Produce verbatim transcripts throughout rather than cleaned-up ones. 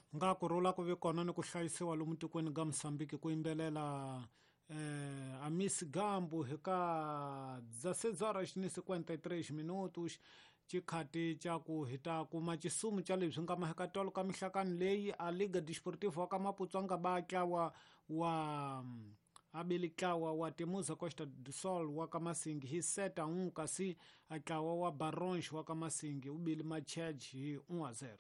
nga kurhula ku vi kona ni ku hlayisiwa lomu tikweni ga Mosambiki ku yimbelela eh, a Miss Gambo hi ka dezesseis horas ni cinquenta e três minutos chikhati cha ku hita kuma cisumu cha lebyi nga mahekatolo ka mihlakani leyi a Liga Desportivo wa ka Maputo nga ba tlawa wa abili tlawa wa Temuza Costa do Sol wa ka Masingi hi seta un kasi a tlawa wa Barões wa ka Masingi ubili Machej hi one a zero.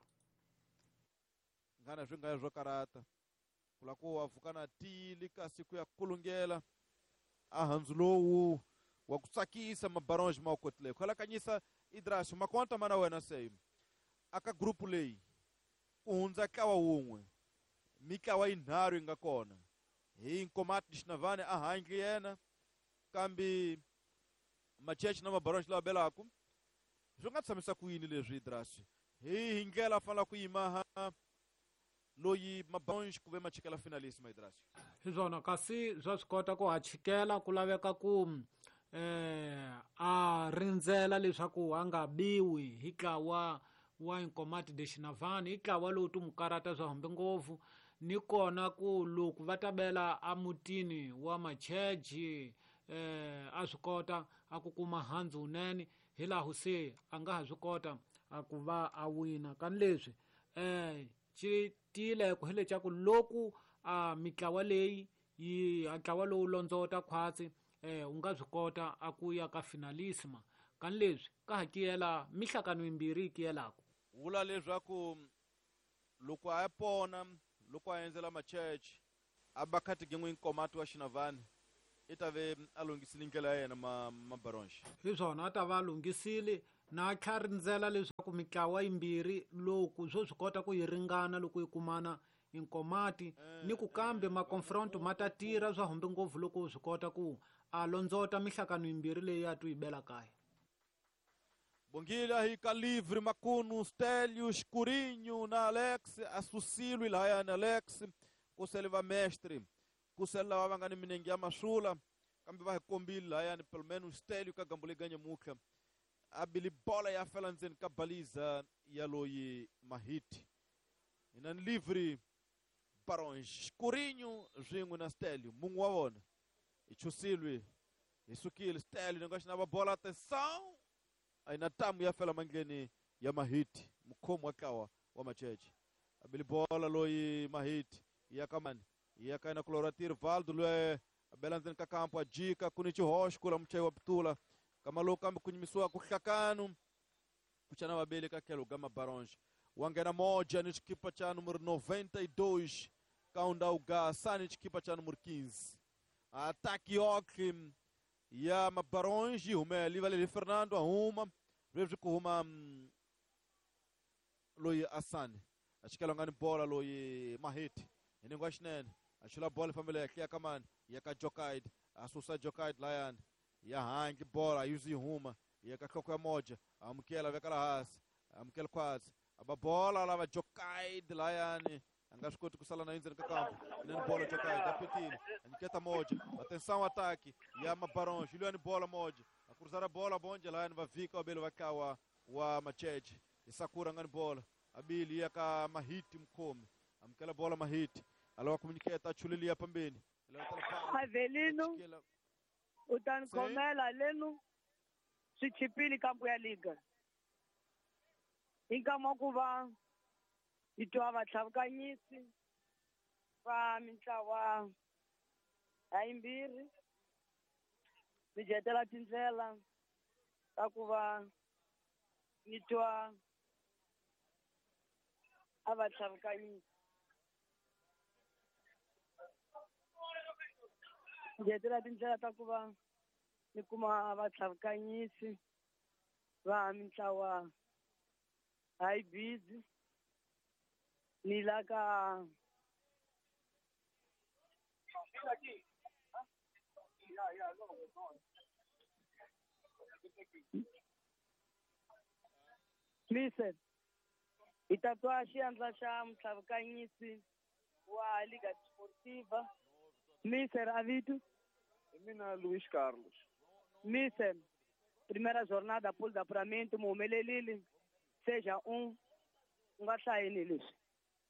Ngana zwinga zwo karata kula ku wavukana tili ka siku ya kulungela ahandzu lowu wa ku tsakisa mabarões ma kotleko khalakanyisa idrasho makonta mana wena sei aka grupu leyi ku hundza tlawa wun'we mitlawa yinharhu inga kona hi Nkomati Xinavani a handle yena kambe Machech na mabarões lawa belaku swi nga tshamisa ku yini leswi idrasho hi ndlela fana ku yima loyi mabarões ku ve ma chikela finalíssima idrasho hi swona kasi swa swi kota ku hachikela ku laveka ku eh a rindzela leswaku a nga biwi hi tlawa wa Nkomati de Xinavani hi tlawa lowu ti mukarata swa hambi ngopfu ni kona ku loko va tabela a mutini wa Macheji eh a swi kota a ku kuma handzu unene hi laha se a nga ha swi kota a ku va a wina kani leswi eh ci tile ku hele cha ku loku a mitlawa leyi yi a tlawa lowu londzota khwatsi eh u nga swi kota a ku ya ka finalíssima kani leswi ka hakiyela mihlakano yimbirhi yi kiyelaka vula leswaku loko a ya pona loko a endzela Machech a ba khatigengwe Nkomati wa Xinavani i ta ve a lunghisile ndlela ya yena ma mabarões hi swona a ta va a lunghisile na tlha rindzela leswaku mitlawa yimbirhi loku swo swi kota ku yi ringana loko yi kumana Nkomati ni ku kambe makonfronto ma ta tirha swa hambi ngopfu loko swi kota ku a londzota mihlakano yimbirhi leyi a tu yi bela kaya bongila hi ka livre Makuno Stélio Escurinho na Alex Assucilo lahayani Alex kusele va mestre kusele lava va nga ni minenge ya masula kambe va hi kombile lahayani pelo menos Stélio ka gambule ganya mukha a bili bola ya fela ndzeni ka baliza ya loyi Mahiti ina ni livre Barões Escurinho zwin'we na Stélio mungu wa vona hi chusilwe hi sukile Stélio ni nga xinava bola atenção aí na tamu ya fela mandleni ya Mahiti mukhomi wa tlawa wa Macheche abili bola loyi Mahiti ya kamani ya kaina coloratir Valdo loyi abela ndzeni ka kampo ajika kuni xihoxo kula muchayi wa Ptula kama loko kambe ku nyimisiwa ku hlakanu ku chana vabeli ka tlhelo ga mabarões wa nghena moja ni xikipa cha número noventa e dois kaunda uga sani xikipa cha número quinze ataque yoke ya mabarões yi humela yi valele Fernando ahuma sweswi ku huma loyi Asani a xikela nga ni bola loyi Mahiti hi ningo xinene a xula bola fambele henhla ya ka mani ya ka Jokaid a susa Jokaid layani ya handle bola yuzi huma ya ka nhloko ya moja amukela veka la hasi amukela khwatsi aba bola lava Jokaid layani a nga swi koti ku sala na endzeni ka kampo ineni bola Jokaid a petile a nyiketa moja atenção ataque ya mabarões yiliyani bola moja a cruzara bola bonja layani va vika wabele va tlawa wa Macheche isakura ngani bola abili ya ka Mahiti mkhomi amukela bola Mahiti alawa ku nyiketa chulili ya pambeni Avelino utanikhomela lenu swi chipile kampo ya liga inkama ku va yi twa vatlhavukanyisi va mitlawa ha yimbirhi mi jetela tindlela ta ku va yi twa a vatlhavukanyisi jetela tindlela ta ku va ni kuma vatlhavukanyisi va mitlawa hayi busy ni la ka listen hi ta twa xiandla xa mutlhavukanyisi wa Liga Desportiva mister Avitu mina Luís Carlos mister primeira jornada pool de apuramento muhumelelile seja um nga hlayini leswi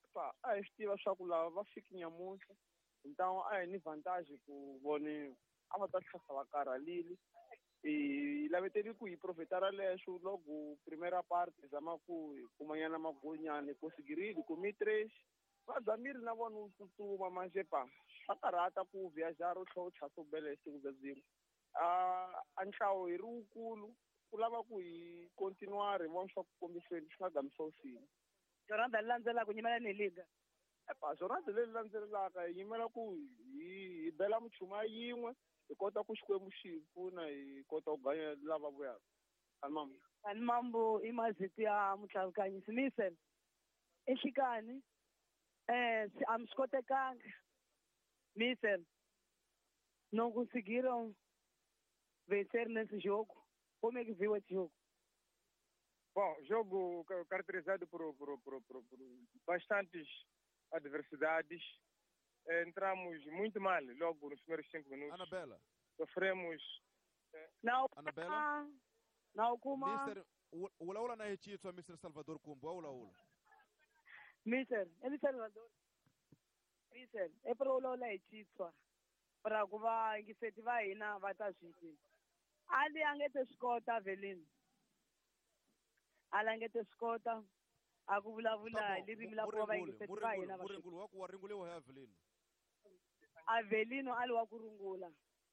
pá, a hi swi tiva swa ku lava va fiki nyamuntlha então a hi ni vantagem ku voni a va ta tlhasa va karhalile hi laveteli ku hi profitara leswo loko primera parte hi zama ku hi kumanyana magonyana hi conseguirile ku mi tres va zamile na vona u tsutsuma manje pa swa karhata ku viajara u tlhela u tlhasa u bela hi siku bebzimo a nhlawo hi ri wukulu ku lava ku hi continuar hi vona swa ku kombiseni swi nga gamisa usini joranda li landzelaka ku nyimela ni liga epa joranda leyi landzelelaka hi yimela ku hi hi bela muchuma yin'we hi kota ku xikwembu xi hi pfuna hi kota ku ganya lava vuyaka ani mambo ani mambo i maziti ya mutlhavikanyisi mise exikani eh a mi swi kotekanga mise não conseguiram vencer nesse jogo. Como é que viu esse jogo? Bom, jogo caracterizado por, por, por, por, por bastantes adversidades. Entramos muito mal logo nos primeiros cinco minutos. Anabela. Sofremos. Não. Anabela. Não, como. Mister, ula ula na hechitwa Mister Salvador Kumbu, ula ula. Mister, ele Salvador. Mister, é para ula ula hechitwa. Para ku va ingiseti va hina va ta swi ali a nge te swi kota Avelino ali a nge te swi kota a ku vulavula hi ririmi la ku va ingiseti va hina va muringulu wa ku wa ringuliwa hi Avelino Avelino ali wa ku rungula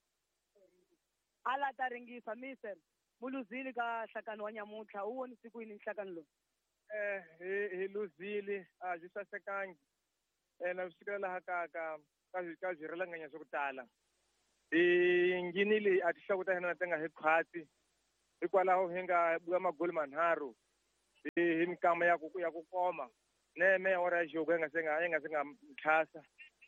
ala ta ringisa mister muluzili ka nhlakani wa nyamuntlha u voni siku yini nhlakani lowu eh hi hi luzili a byi sasekangi eh na swi laha ka ka ka ka byi relanganya swa ku tala hi nginile a ti hlakuta hina na tenga hi khwati hikwalaho hi nga buya magoli manharhu hi mikama ya ku ya ku koma neme ya ora jogo hi nga se nga hi nga se nga mtlhasa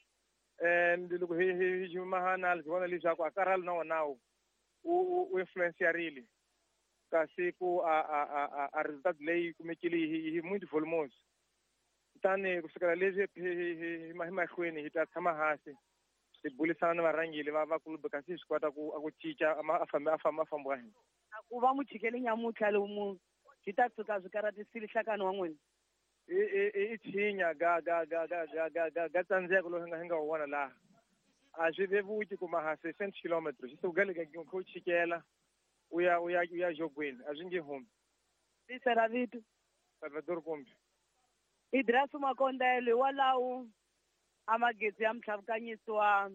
and loko hi hi jumahana li vona leswaku a karhala na wonawo u u influence ya really kasi ku a a a a result leyi kumekile hi muito volumoso tani kusukela leswi hi mahlweni hi ta tshama hansi hi bulisana na varhangeli va va klub kasi hi swi kota ku a ku cinca a famba a famba famba wa hina ku va muchikeli nyamuntlha lowu mu byi ta tshuka byi karatisile nhlakani wa n'wina i i tshinya ga ga ga ga ga ga ga ga tsandzeko lowu hi nga hi nga wona laha a swi vevuki ku mahasi twenty kilometers xi sukela ka ku chikela u ya u ya u ya jogweni a swi nge humi Mister Vito Salvador Kumbi Idrasu Makondelo walawo amagezi ya mtlhavukanyisi wa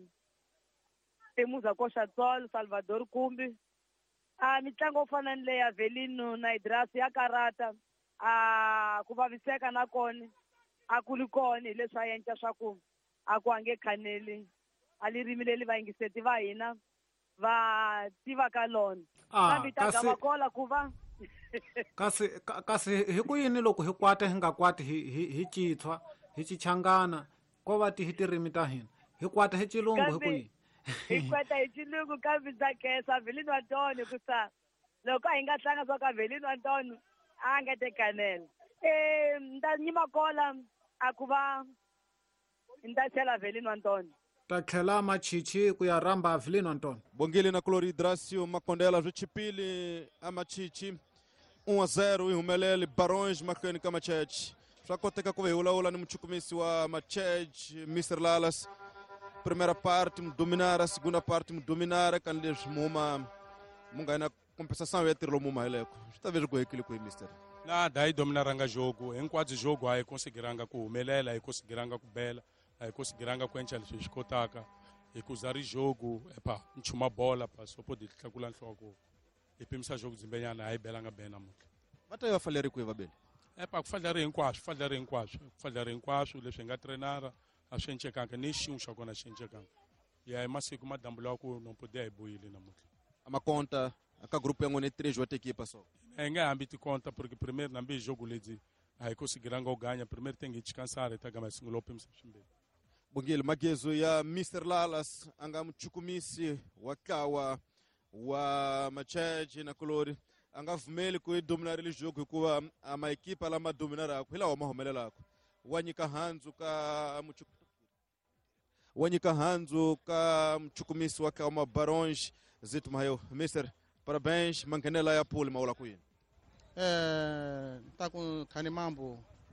Temuza Kosha Tsol Salvador Kumbi a mitlangu yo fana ni leyi ya Avelino na Idrasu ya karata a ku vaviseka na kona a ku li kona hi leswi a endla swa ku a ku ange khaneli a li rimi leli vayingiseti va hina va tivaka lona kambe ta gava kola ku va kasi kasi hi ku yini loko hi kwata hi nga kwati hi hi hi citshwa hi cichangana ko va ti hi tirimi ta hina hi kwata hi cilungu hi ku yini hi kwata hi cilungu kambe bya kesa Avelino Antoni ku sa loko hi nga tlanga swa ka Avelino Antoni a nga te kanela eh nda nyima kola a ku va nda chela Avelino Antoni ta tlhela machichi ku ya ramba Avelino Antoni bongile na Cloridracio Makondela Vichipili amachichi um a zero e humelele Barões marcando com a Machete. Só koteka ku veulaula ni mchukumisi wa Machete Mister Lalas. Primeira parte dominar, a segunda parte dominar kan les muma munga na compensação é tirlo muma eleko. Está vendo com aquilo com Mister. Nada aí dominaranga jogo, enquanto jogo aí conseguiranga ku humelela, aí conseguiranga ku bela, aí conseguiranga ku encha les kotaka. E ku usar jogo, epa, nchuma bola pa só poder tlakula nhloko. E pimisa jogo zimbenyana aí belanga bena muito. Mata eu falei com Eva Bel. É para fazer enquadro, fazer enquadro, fazer enquadro, deixa enga treinar, a gente canca nem chum chegou na gente canca. E aí mas como dambula ko não poder boir ele na muito. A uma conta, a que grupo é onde três outra equipa só. É enga ambito conta porque primeiro na bem jogo lezi, aí conseguiranga ganhar, primeiro tem que descansar e tá gama single pimisa chimbe. Bongile magezo ya Mister Lalas anga mchukumisi wakawa wa Machete na Colori anga vumeli ku dominar ile jogo hikuva ama ekipa la madominara ku hilawa mahomelela ku wanyika hanzu ka wanyika hanzu ka mchukumisi wakawa ma Barões zitu mayo Mister parabéns mankenela ya pole maula ku eh tá com Canimambo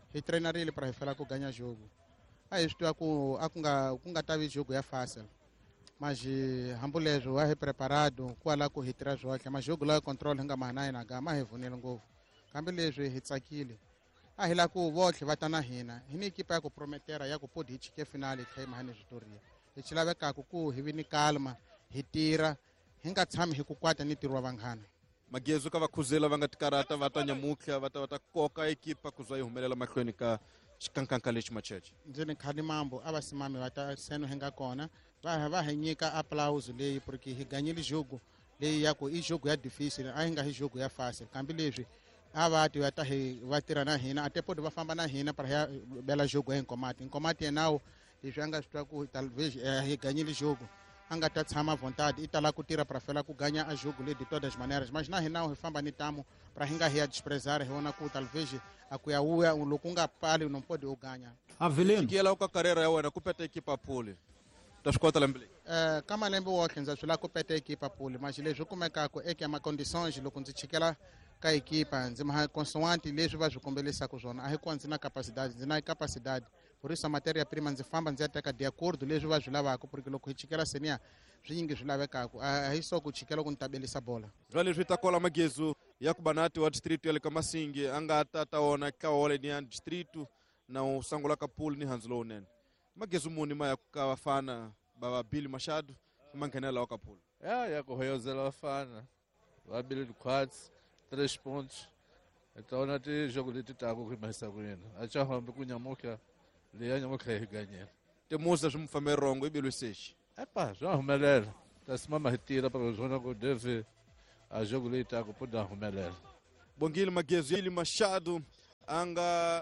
hi treinarile para hi fela ku ganha jogo. A hi swi tiva ku a ku nga ku nga tavi jogo ya fácil. Mas hambu leswo wa hi preparado kwala ku hi tira zwohle mas jogo la control hi nga mahanayi na gama hi vunile ngopfu. Kambe leswi hi tsakile. A hi la ku votlhe va ta na hina. Hi ni ekipa ya ku prometera ya ku podi hi chike finale hi mahani Vitoria. Hi ci lavekaka ku hi vi ni calma, hi tira, hi nga tshami hi ku kwata ni ntirho wa vanghana. Magezi ka vakhuzela va nga tikarata va ta nyamutlha va ta va ta koka ekipa ku za yi humelela mahlweni ka xikankanka lexi macheche. Ndzi ni khadi mambo a vasimami va ta seno hi nga kona va va hi nyika applause leyi porque hi ganyile jogo leyi ya ku i jogo ya difícil a hi nga hi jogo ya fácil kambe leswi a va ti va ta hi va tirha na hina a tepodi va famba na hina para ya bela jogo hi nkomati nkomati ye nawu leswi a nga swi twa ku talvez hi ganyile jogo a nga ta tshama vontade i tala ku tirha para fela ku ganya a jogo le de todas as maneiras mas na hina hi famba ni tamo para hi nga hi ya desprezar hi vona ku talvez a ku ya uya loko u nga pali não pode u ganya. Avelino Tikela ka karera ya wena ku peta ekipa pole ta swi kota lembe leyi. Eh ka malembe wotlhe ndza swi lava ku peta ekipa pole mas leswi kumekaka eka ma-conditions loko ndzi chikela ka ekipa ndzi ma consoante leswi va swi kombelisaka swona a hi kuwa ndzi na capacidade ndzi na capacidade por isso matéria prima ndzi famba ndzi ya teka de acordo leswi va swi lavaka porque loko hi chikela senior swinyingi swi lavekaka a hi so ku chikela ku ni tabelisa bola. Jwa leswi ta kola Magezu ya ku banati wa district ya le ka Masingi a nga ta ta wona ka wole ni ya district na u sangula ka pool ni hands lownen. Magezu muni ma ya ka vafana baba Billy Machado ma nghenela ka pool. Ya ya ku hoyozela vafana va Billy Quads três pontos. Então na ti jogo leti ta ku khimasa ku yena. A cha hambe ku nyamuka leya nyamuka hi ganye. Temuza swi mufame rongo ibilwe seshi. Epa swa humelela. Tasimama hitira para zona ku deve a jogo leti ta ku poda humelela. Bongile Magezu Billy Machado anga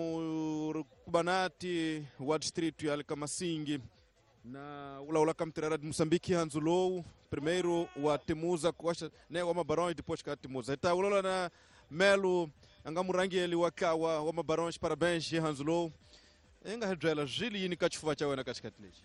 mu kubanati wa district ya le ka Masingi na ulaula ka mtirara de Moçambique Hanzulow primeiro wa Temuza kwasha ne wa Mabarões depois ka Temuza ita ulaula na Melo anga murangeli wa kawa wa Mabarões parabéns Hanzulow enga hedwela jili yini ka chifuva cha wena ka xikati lexi.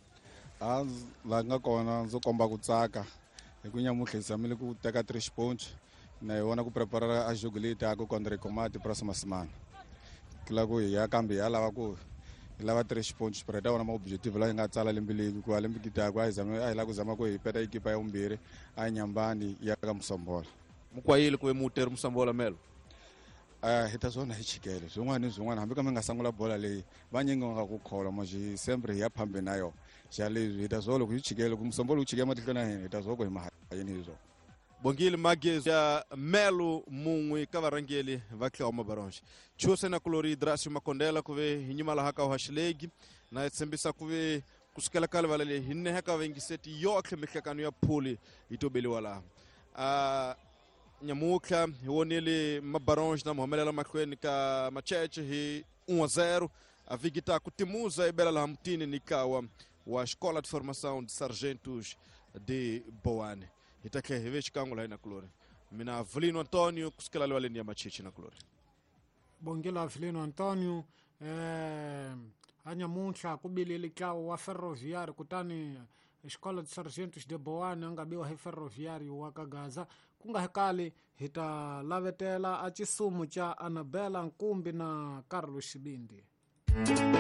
A la nga kona ndzo komba ku tsaka hi ku nyamutlha samile ku teka três pontos na yona ku prepara a jogo leyi taka contra Comate próxima semana. Kila ku ya kambe ya lava ku lava três pontos para dar uma objetivo lá nga tsala lembe leyi ku lembe kita ku ayizama ay la ku zama ku hi peta ekipa ya umbirhi a Nyambani ya ka Musombola. Mukwayile ku emuteri Musombola Melo. Ah hita zona hi chikele zwin'wana ni zwin'wana hambi kami nga sangula bola leyi va nyingi nga ku khola maji sempre ya phambe na yo xa leswi hita zolo ku chikele ku Musombola u chike matihlo na hina hita zoko hi mahayini hizo. Bongile Magezu ya Melo mungwe ka varangeli va Clear Mabarões. Chose na Colori Drasio Makondela kuve hinyimala haka wa Hashlegi na etsembisa kuve kusukela kale valele hinne haka vengiseti yohle mihlekano ya puli itobeli wala. Ah Nyamuka wonele Mabarões na muhumelela mahlweni ka Macheche hi um a zero a vigita ku Temuza ibela la mtini nikawa wa Escola de Formação de Sargentos de Boane. Itakhe hive xikangu la ina Colori. Mina Avelino Antonio kusikela le waleni ya Macheche na Colori. Bongela Avelino Antonio eh anyamunhla kubilele klawo wa Ferroviário kutani Escola de Sargentos de Boane angabiwa he Ferroviário wa Kagaza kunga hekali hita lavetela a chisumu cha Anabela Nkumbi na Carlos Shibindi.